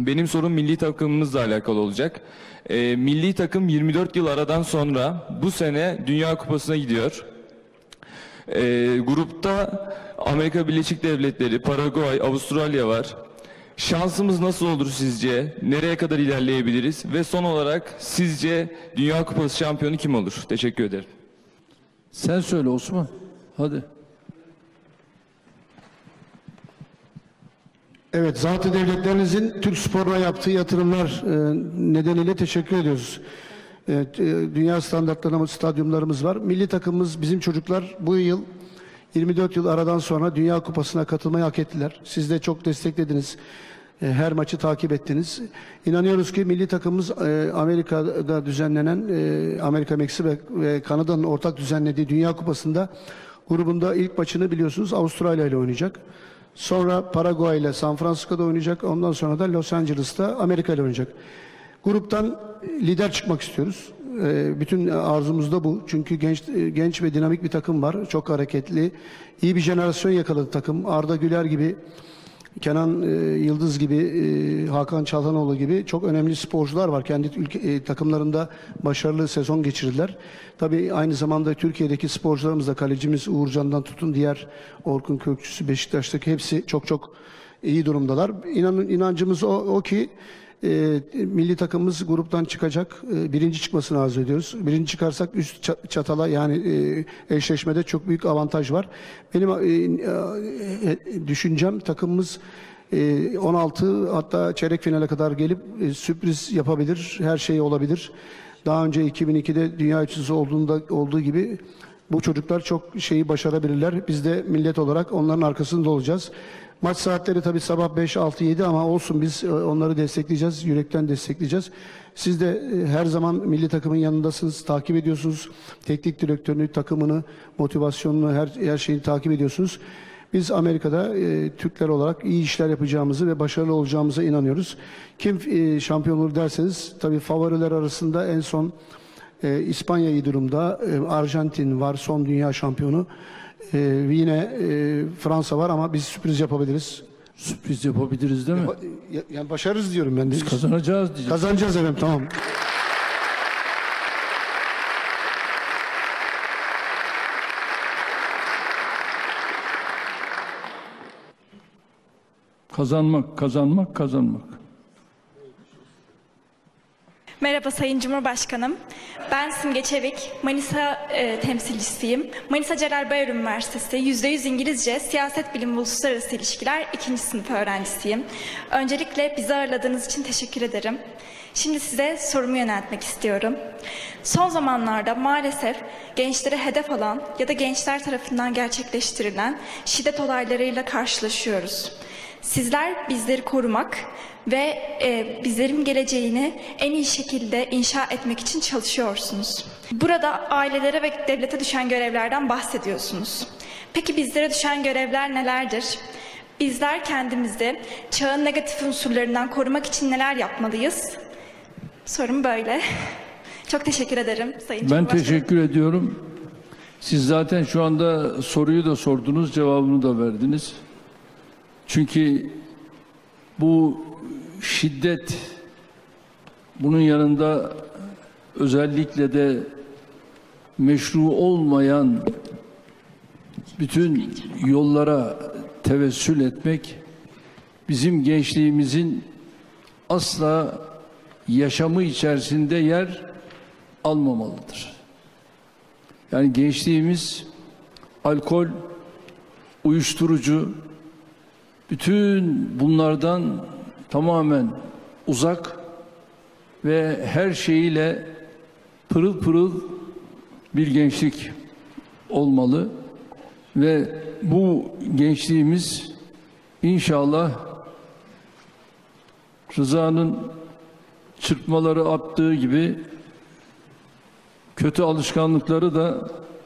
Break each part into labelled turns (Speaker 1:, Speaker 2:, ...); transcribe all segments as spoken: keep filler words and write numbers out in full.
Speaker 1: Benim sorum milli takımımızla alakalı olacak. E, milli takım yirmi dört yıl aradan sonra bu sene Dünya Kupası'na gidiyor. E, grupta Amerika Birleşik Devletleri, Paraguay, Avustralya var. Şansımız nasıl olur sizce? Nereye kadar ilerleyebiliriz? Ve son olarak sizce Dünya Kupası şampiyonu kim olur? Teşekkür ederim.
Speaker 2: Sen söyle Osman. Hadi.
Speaker 3: Evet, zatı devletlerinizin Türk sporuna yaptığı yatırımlar e, nedeniyle teşekkür ediyoruz. Evet, e, dünya standartlarında stadyumlarımız var. Milli takımımız, bizim çocuklar bu yıl yirmi dört yıl aradan sonra Dünya Kupası'na katılmayı hak ettiler. Siz de çok desteklediniz. E, her maçı takip ettiniz. İnanıyoruz ki milli takımımız e, Amerika'da düzenlenen, e, Amerika, Meksika ve, ve Kanada'nın ortak düzenlediği Dünya Kupası'nda grubunda ilk maçını biliyorsunuz Avustralya ile oynayacak. Sonra Paraguay ile San Francisco'da oynayacak. Ondan sonra da Los Angeles'ta Amerika ile oynayacak. Gruptan lider çıkmak istiyoruz. E, bütün arzumuz da bu. Çünkü genç genç ve dinamik bir takım var. Çok hareketli. İyi bir jenerasyon yakaladı takım. Arda Güler gibi, Kenan e, Yıldız gibi, e, Hakan Çalhanoğlu gibi çok önemli sporcular var. Kendi ülke, e, takımlarında başarılı sezon geçirdiler. Tabii aynı zamanda Türkiye'deki sporcularımız da, kalecimiz Uğurcan'dan tutun diğer Orkun Kökçüsü, Beşiktaş'taki hepsi çok çok iyi durumdalar. İnan, inancımız o, o ki e, milli takımımız gruptan çıkacak. E, birinci çıkmasını arzu ediyoruz. Birinci çıkarsak üst çatala, yani e, eşleşmede çok büyük avantaj var. Benim e, e, düşüncem takımımız e, on altı hatta çeyrek finale kadar gelip e, sürpriz yapabilir. Her şey olabilir. Daha önce iki bin ikide dünya üçüncüsü olduğunda olduğu gibi bu çocuklar çok şeyi başarabilirler. Biz de millet olarak onların arkasında olacağız. Maç saatleri tabii sabah beş, altı, yedi ama olsun, biz onları destekleyeceğiz, yürekten destekleyeceğiz. Siz de her zaman milli takımın yanındasınız, takip ediyorsunuz. Teknik direktörünü, takımını, motivasyonunu, her, her şeyini takip ediyorsunuz. Biz Amerika'da e, Türkler olarak iyi işler yapacağımızı ve başarılı olacağımıza inanıyoruz. Kim e, şampiyon olur derseniz, tabii favoriler arasında en son e, İspanya iyi durumda, e, Arjantin var, son dünya şampiyonu. Ee, yine e, Fransa var ama biz sürpriz yapabiliriz.
Speaker 2: Sürpriz yapabiliriz değil mi?
Speaker 3: Ya, yani başarırız diyorum ben de.
Speaker 2: Biz kazanacağız diyeceğiz.
Speaker 3: Kazanacağız efendim, tamam.
Speaker 2: Kazanmak, kazanmak, kazanmak.
Speaker 4: Merhaba Sayın Cumhurbaşkanım. Ben Simge Çevik, Manisa e, temsilcisiyim. Manisa Celal Bayar Üniversitesi yüzde yüz İngilizce Siyaset Bilimi ve Uluslararası İlişkiler ikinci sınıf öğrencisiyim. Öncelikle bizi ağırladığınız için teşekkür ederim. Şimdi size sorumu yöneltmek istiyorum. Son zamanlarda maalesef gençlere hedef alan ya da gençler tarafından gerçekleştirilen şiddet olaylarıyla karşılaşıyoruz. Sizler bizleri korumak ve e, bizlerin geleceğini en iyi şekilde inşa etmek için çalışıyorsunuz. Burada ailelere ve devlete düşen görevlerden bahsediyorsunuz. Peki bizlere düşen görevler nelerdir? Bizler kendimizi çağın negatif unsurlarından korumak için neler yapmalıyız? Sorum böyle. Çok teşekkür ederim Sayın
Speaker 2: Ben
Speaker 4: Cumhurbaşkanım.
Speaker 2: teşekkür ediyorum. Siz zaten şu anda soruyu da sordunuz, cevabını da verdiniz. Çünkü bu şiddet, bunun yanında özellikle de meşru olmayan bütün yollara tevessül etmek bizim gençliğimizin asla yaşamı içerisinde yer almamalıdır. Yani gençliğimiz alkol, uyuşturucu, bütün bunlardan tamamen uzak ve her şeyiyle pırıl pırıl bir gençlik olmalı ve bu gençliğimiz inşallah Rıza'nın çırpmaları attığı gibi kötü alışkanlıkları da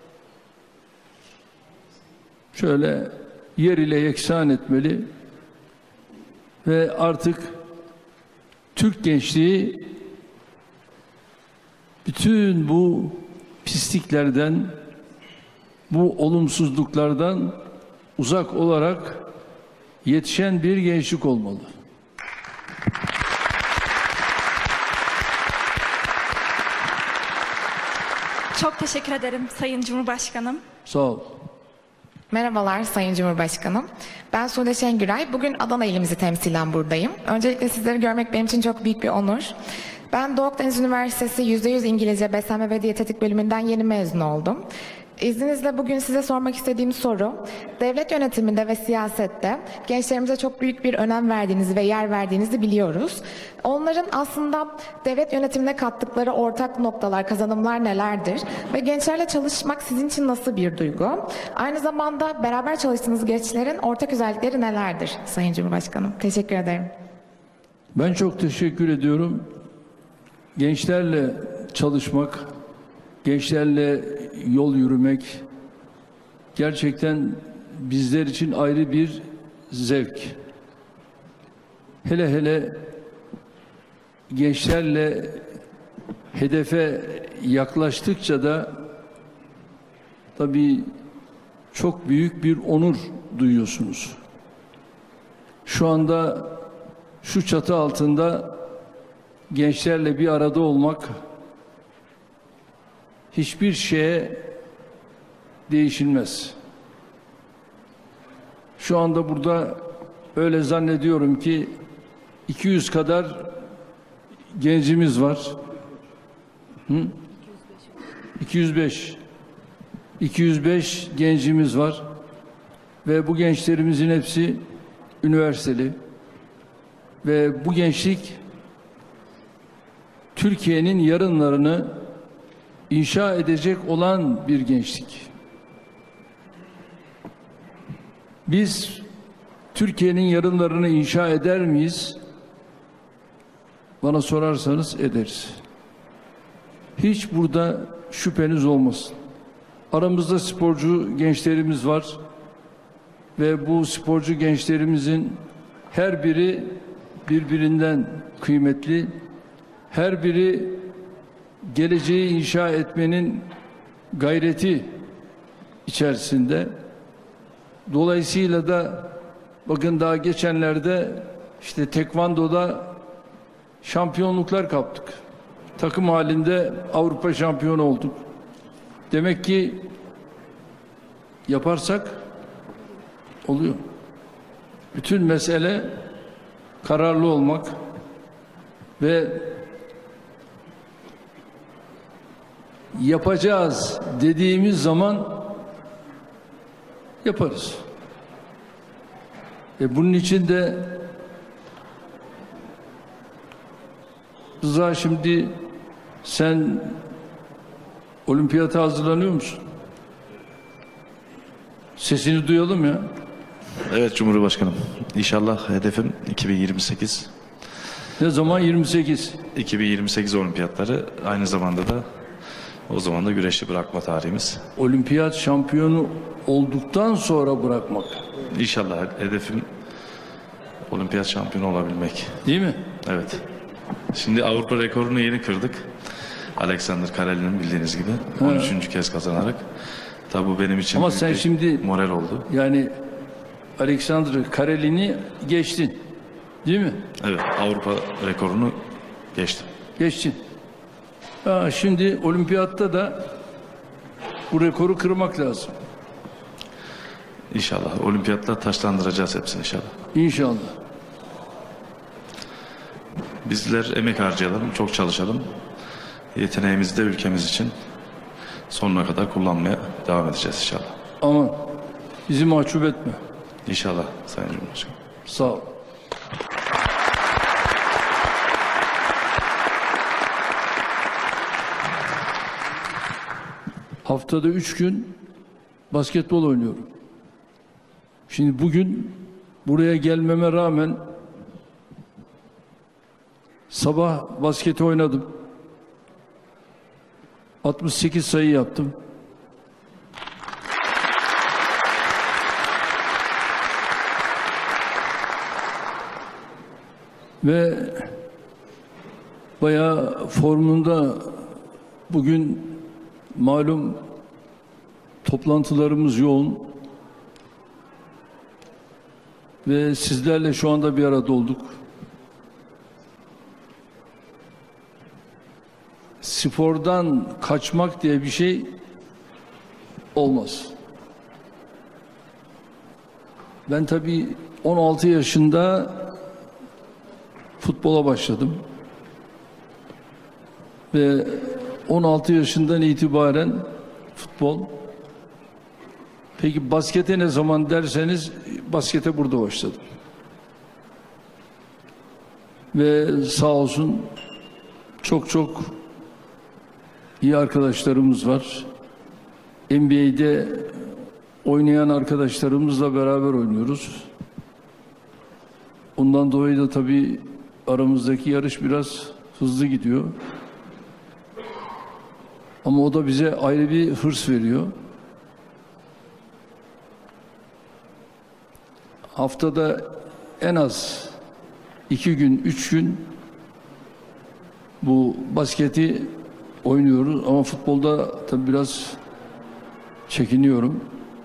Speaker 2: şöyle yer ile yeksan etmeli ve artık Türk gençliği bütün bu pisliklerden, bu olumsuzluklardan uzak olarak yetişen bir gençlik olmalı.
Speaker 4: Çok teşekkür ederim Sayın Cumhurbaşkanım.
Speaker 2: Sağ ol.
Speaker 5: Merhabalar Sayın Cumhurbaşkanım. Ben Sude Şengüray. Bugün Adana ilimizi temsilen buradayım. Öncelikle sizleri görmek benim için çok büyük bir onur. Ben Doğu Akdeniz Üniversitesi yüzde yüz İngilizce Beslenme ve Diyetetik bölümünden yeni mezun oldum. İzninizle bugün size sormak istediğim soru, devlet yönetiminde ve siyasette gençlerimize çok büyük bir önem verdiğinizi ve yer verdiğinizi biliyoruz. Onların aslında devlet yönetimine kattıkları ortak noktalar, kazanımlar nelerdir? Ve gençlerle çalışmak sizin için nasıl bir duygu? Aynı zamanda beraber çalıştığınız gençlerin ortak özellikleri nelerdir Sayın Cumhurbaşkanım? Teşekkür ederim.
Speaker 2: Ben çok teşekkür ediyorum. Gençlerle çalışmak, gençlerle yol yürümek gerçekten bizler için ayrı bir zevk. Hele hele gençlerle hedefe yaklaştıkça da tabii çok büyük bir onur duyuyorsunuz. Şu anda şu çatı altında gençlerle bir arada olmak hiçbir şeye değişilmez. Şu anda burada öyle zannediyorum ki iki yüz kadar gencimiz var. Hı? iki yüz beş. iki yüz beş gencimiz var. Ve bu gençlerimizin hepsi üniversiteli. Ve bu gençlik Türkiye'nin yarınlarını inşa edecek olan bir gençlik. Biz Türkiye'nin yarınlarını inşa eder miyiz? Bana sorarsanız ederiz. Hiç burada şüpheniz olmasın. Aramızda sporcu gençlerimiz var ve bu sporcu gençlerimizin her biri birbirinden kıymetli, her biri geleceği inşa etmenin gayreti içerisinde. Dolayısıyla da bakın daha geçenlerde işte tekvandoda şampiyonluklar kaptık. Takım halinde Avrupa şampiyonu olduk. Demek ki yaparsak oluyor. Bütün mesele kararlı olmak ve yapacağız dediğimiz zaman yaparız. E bunun için de Rıza, şimdi sen olimpiyata hazırlanıyor musun? Sesini duyalım ya.
Speaker 6: Evet Cumhurbaşkanım. İnşallah hedefim iki bin yirmi sekiz.
Speaker 2: Ne zaman? yirmi sekiz.
Speaker 6: iki bin yirmi sekiz olimpiyatları, aynı zamanda da o zaman da güreşi bırakma tarihimiz.
Speaker 2: Olimpiyat şampiyonu olduktan sonra bırakmak.
Speaker 6: İnşallah hedefim olimpiyat şampiyonu olabilmek.
Speaker 2: Değil mi?
Speaker 6: Evet. Şimdi Avrupa rekorunu yeni kırdık. Alexander Karel'in bildiğiniz gibi. on üçüncü kez kazanarak. Tabi bu benim için
Speaker 2: Ama
Speaker 6: büyük
Speaker 2: sen
Speaker 6: bir
Speaker 2: şimdi
Speaker 6: moral oldu.
Speaker 2: Yani Alexander Karel'ini geçtin. Değil mi?
Speaker 6: Evet, Avrupa rekorunu geçtim.
Speaker 2: Geçtin. Ha, şimdi olimpiyatta da bu rekoru kırmak lazım.
Speaker 6: İnşallah. Olimpiyatlar taşlandıracağız hepsini inşallah.
Speaker 2: İnşallah.
Speaker 6: Bizler emek harcayalım, çok çalışalım. Yeteneğimizi de ülkemiz için sonuna kadar kullanmaya devam edeceğiz inşallah.
Speaker 2: Aman bizi mahcup etme.
Speaker 6: İnşallah Sayın Cumhurbaşkanım.
Speaker 2: Sağ ol. Haftada üç gün basketbol oynuyorum. Şimdi bugün buraya gelmeme rağmen sabah basket oynadım. altmış sekiz sayı yaptım. Ve bayağı formunda, bugün malum toplantılarımız yoğun ve sizlerle şu anda bir arada olduk. spordan kaçmak diye bir şey olmaz. Ben tabii on altı yaşında futbola başladım. Ve on altı yaşından itibaren futbol. Peki baskete ne zaman derseniz, baskete burada başladım. Ve sağ olsun çok çok iyi arkadaşlarımız var. N B A'de oynayan arkadaşlarımızla beraber oynuyoruz. Ondan dolayı da tabii aramızdaki yarış biraz hızlı gidiyor. Ama o da bize ayrı bir hırs veriyor. Haftada en az iki gün, üç gün bu basketi oynuyoruz. Ama futbolda tabii biraz çekiniyorum.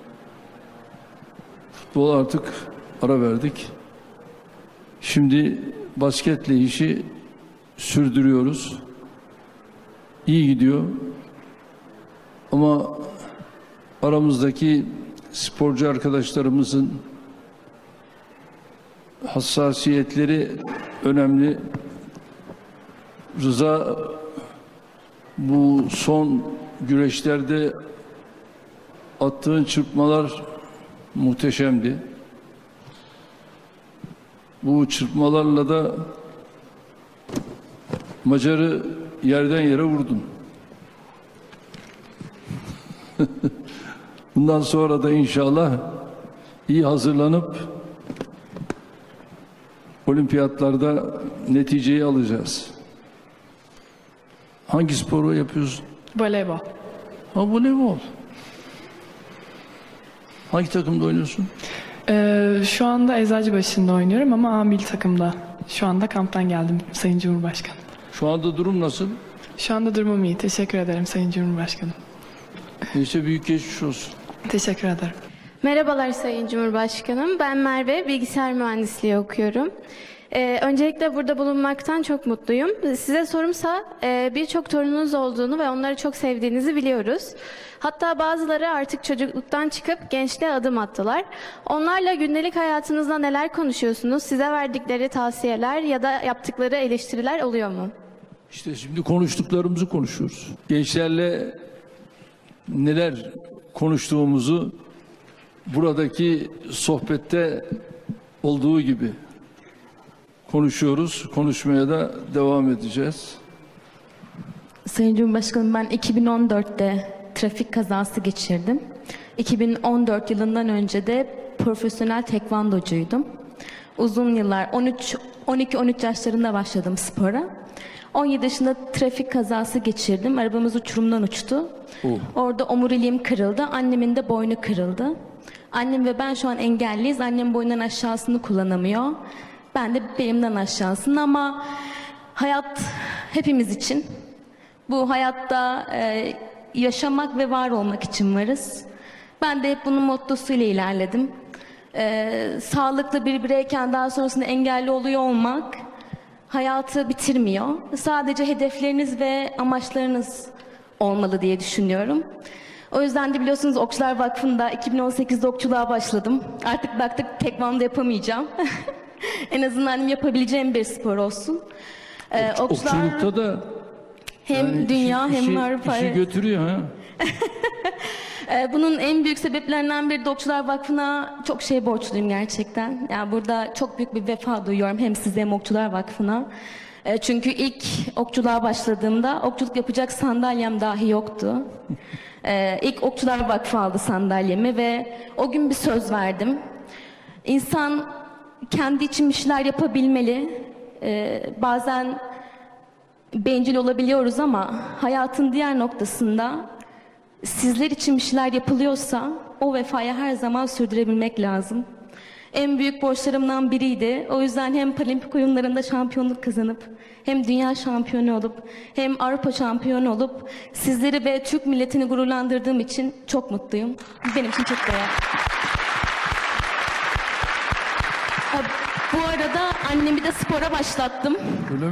Speaker 2: Futbola artık ara verdik. Şimdi basketle işi sürdürüyoruz. İyi gidiyor. Ama aramızdaki sporcu arkadaşlarımızın hassasiyetleri önemli. Rıza bu son güreşlerde attığın çırpmalar muhteşemdi. Bu çırpmalarla da Macar'ı yerden yere vurdun. Bundan sonra da inşallah iyi hazırlanıp olimpiyatlarda neticeyi alacağız. Hangi sporu yapıyorsun?
Speaker 7: Voleybol.
Speaker 2: Ha, voleybol. Hangi takımda oynuyorsun?
Speaker 7: Ee, şu anda Eczacıbaşı'nda oynuyorum ama A milli takımda. Şu anda kamptan geldim Sayın Cumhurbaşkanım.
Speaker 2: Şu anda durum nasıl?
Speaker 7: Şu anda durumum iyi. Teşekkür ederim Sayın Cumhurbaşkanım.
Speaker 2: Neyse, büyük geçmiş olsun.
Speaker 7: Teşekkür ederim.
Speaker 8: Merhabalar Sayın Cumhurbaşkanım. Ben Merve, bilgisayar mühendisliği okuyorum. Ee, öncelikle burada bulunmaktan çok mutluyum. Size sorumsa e, birçok torununuz olduğunu ve onları çok sevdiğinizi biliyoruz. Hatta bazıları artık çocukluktan çıkıp gençliğe adım attılar. Onlarla gündelik hayatınızda neler konuşuyorsunuz? Size verdikleri tavsiyeler ya da yaptıkları eleştiriler oluyor mu?
Speaker 2: İşte şimdi konuştuklarımızı konuşuyoruz. Gençlerle neler konuştuğumuzu buradaki sohbette olduğu gibi konuşuyoruz. Konuşmaya da devam edeceğiz.
Speaker 9: Sayın Cumhurbaşkanım, ben iki bin on dörtte trafik kazası geçirdim. iki bin on dört yılından önce de profesyonel tekvandocuydum. Uzun yıllar on üç on iki on üç yaşlarında başladım spora. on yedi yaşında trafik kazası geçirdim. Arabamız uçurumdan uçtu.
Speaker 2: Oh.
Speaker 9: Orada omuriliğim kırıldı. Annemin de boynu kırıldı. Annem ve ben şu an engelliyiz. Annem boyundan aşağısını kullanamıyor. Ben de belimden aşağısını, ama hayat hepimiz için. Bu hayatta e, yaşamak ve var olmak için varız. Ben de hep bunun mottosuyla ilerledim. E, sağlıklı bir bireyken daha sonrasında engelli oluyor olmak hayatı bitirmiyor. Sadece hedefleriniz ve amaçlarınız olmalı diye düşünüyorum. O yüzden de biliyorsunuz Okçular Vakfı'nda iki bin on sekizde okçuluğa başladım. Artık baktık tekvando yapamayacağım. En azından yapabileceğim bir spor olsun. Ee, okçular
Speaker 2: Okçulukta da
Speaker 9: hem
Speaker 2: yani
Speaker 9: dünya
Speaker 2: işi,
Speaker 9: hem
Speaker 2: işi,
Speaker 9: Avrupa.
Speaker 2: işi
Speaker 9: Evet.
Speaker 2: götürüyor ha.
Speaker 9: Ee, bunun en büyük sebeplerinden biri de Okçular Vakfı'na çok şey borçluyum gerçekten. Yani burada çok büyük bir vefa duyuyorum hem size hem Okçular Vakfı'na. Ee, çünkü ilk okçuluğa başladığımda okçuluk yapacak sandalyem dahi yoktu. Ee, ilk Okçular Vakfı aldı sandalyemi ve o gün bir söz verdim. İnsan kendi için bir şeyler yapabilmeli. Ee, bazen bencil olabiliyoruz ama hayatın diğer noktasında sizler için bir şeyler yapılıyorsa o vefayı her zaman sürdürebilmek lazım. En büyük borçlarımdan biriydi. O yüzden hem Paralimpik oyunlarında şampiyonluk kazanıp hem dünya şampiyonu olup hem Avrupa şampiyonu olup sizleri ve Türk milletini gururlandırdığım için çok mutluyum. Benim için çok değerli. Bu arada annemi de spora başlattım.
Speaker 2: Öyle mi?